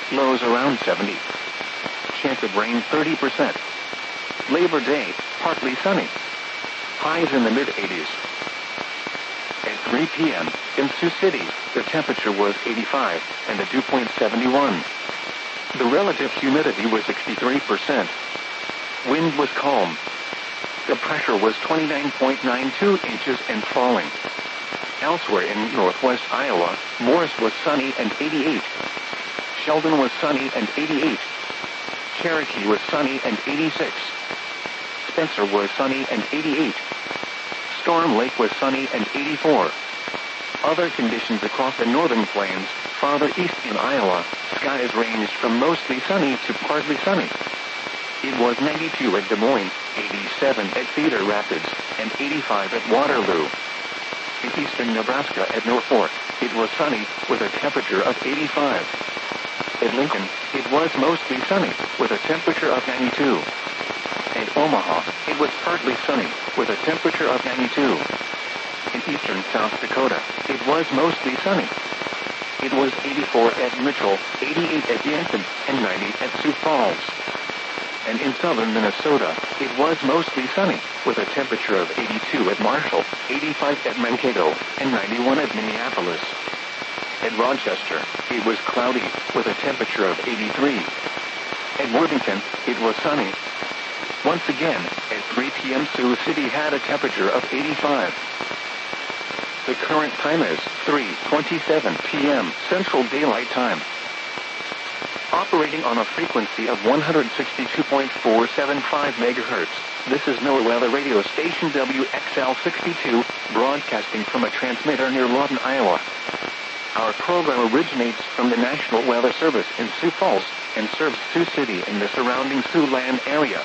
Lows around 70. Chance of rain 30%. Labor Day, partly sunny. Highs in the mid-80s. At 3 p.m., in Sioux City, the temperature was 85, and the dew point 71. The relative humidity was 63%. Wind was calm. The pressure was 29.92 inches and falling. Elsewhere in northwest Iowa, Morris was sunny and 88. Sheldon was sunny and 88. Cherokee was sunny and 86. Spencer was sunny and 88. Storm Lake was sunny and 84. Other conditions across the northern plains, farther east in Iowa, skies ranged from mostly sunny to partly sunny. It was 92 at Des Moines, 87 at Cedar Rapids, and 85 at Waterloo. In eastern Nebraska at Norfolk, it was sunny, with a temperature of 85. At Lincoln, it was mostly sunny, with a temperature of 92. At Omaha, it was partly sunny, with a temperature of 92. In eastern South Dakota, it was mostly sunny. It was 84 at Mitchell, 88 at Yankton, and 90 at Sioux Falls. And in southern Minnesota, it was mostly sunny, with a temperature of 82 at Marshall, 85 at Mankato, and 91 at Minneapolis. At Rochester, it was cloudy, with a temperature of 83. At Worthington, it was sunny. Once again, at 3 p.m. Sioux City had a temperature of 85. The current time is 3:27 p.m. Central Daylight Time. Operating on a frequency of 162.475 megahertz, this is NOAA Weather Radio Station WXL62, broadcasting from a transmitter near Lawton, Iowa. Our program originates from the National Weather Service in Sioux Falls and serves Sioux City and the surrounding Siouxland area.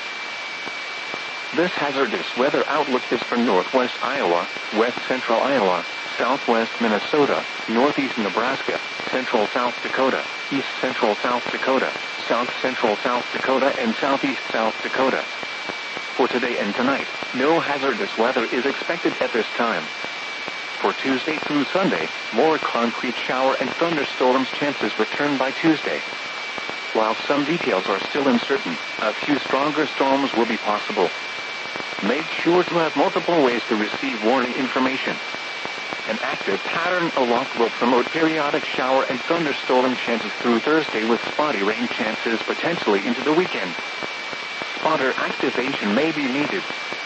This hazardous weather outlook is for northwest Iowa, west central Iowa, southwest Minnesota, northeast Nebraska, central South Dakota, east central South Dakota, south central South Dakota, and southeast South Dakota. For today and tonight, no hazardous weather is expected at this time. For Tuesday through Sunday, more concrete shower and thunderstorms chances return by Tuesday. While some details are still uncertain, a few stronger storms will be possible. Make sure to have multiple ways to receive warning information. An active pattern aloft will promote periodic shower and thunderstorm chances through Thursday, with spotty rain chances potentially into the weekend. Spotter activation may be needed.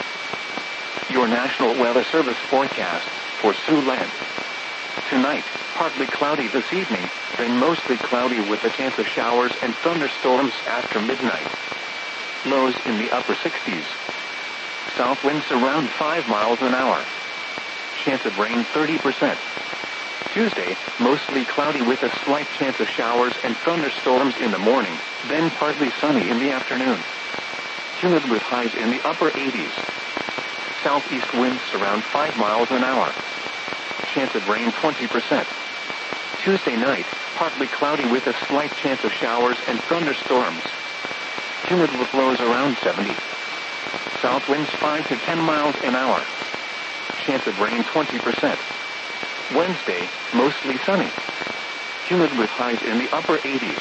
Your National Weather Service forecast for Siouxland. Tonight, partly cloudy this evening, then mostly cloudy with a chance of showers and thunderstorms after midnight. Lows in the upper 60s. South winds around 5 miles an hour. Chance of rain 30%. Tuesday, mostly cloudy with a slight chance of showers and thunderstorms in the morning, then partly sunny in the afternoon. Humid with highs in the upper 80s. Southeast winds around 5 miles an hour. Chance of rain 20%. Tuesday night, partly cloudy with a slight chance of showers and thunderstorms. Humid with lows around 70. South winds 5 to 10 miles an hour. Chance of rain 20%. Wednesday, mostly sunny. Humid with highs in the upper 80s.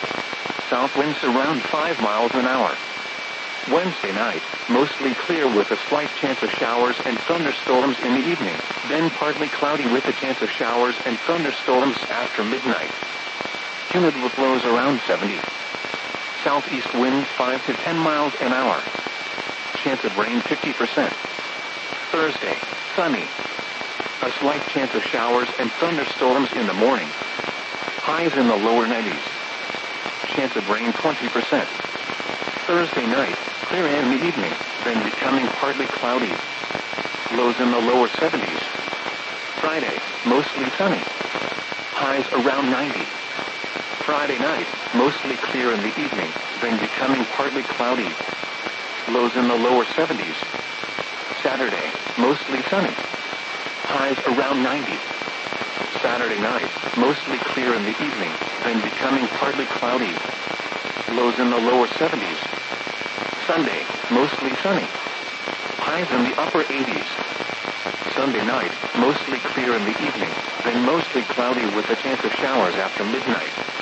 South winds around 5 miles an hour. Wednesday night, mostly clear with a slight chance of showers and thunderstorms in the evening, then partly cloudy with a chance of showers and thunderstorms after midnight. Humid with lows around 70. Southeast winds 5 to 10 miles an hour. Chance of rain 50%. Thursday, sunny. A slight chance of showers and thunderstorms in the morning. Highs in the lower 90s. Chance of rain 20%. Thursday night, clear in the evening, then becoming partly cloudy. Lows in the lower 70s. Friday, mostly sunny. Highs around 90. Friday night, mostly clear in the evening, then becoming partly cloudy. Lows in the lower 70s. Saturday, mostly sunny. Highs around 90. Saturday night, mostly clear in the evening, then becoming partly cloudy. Lows in the lower 70s. Sunday, mostly sunny. Highs in the upper 80s. Sunday night, mostly clear in the evening, then mostly cloudy with a chance of showers after midnight.